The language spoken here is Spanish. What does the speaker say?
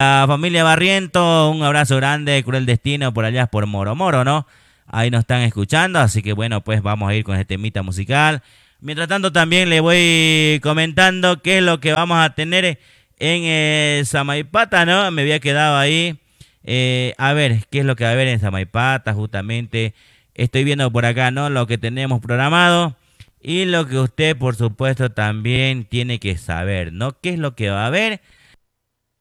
La familia Barriento, un abrazo grande, Cruel Destino por allá por Moro Moro, ¿no? Ahí nos están escuchando, así que bueno, pues vamos a ir con este temita musical. Mientras tanto también le voy comentando qué es lo que vamos a tener en Samaipata, ¿no? Me había quedado ahí. A ver, qué es lo que va a haber en Samaipata, justamente. Estoy viendo por acá, ¿no? Lo que tenemos programado y lo que usted, por supuesto, también tiene que saber, ¿no? ¿Qué es lo que va a haber?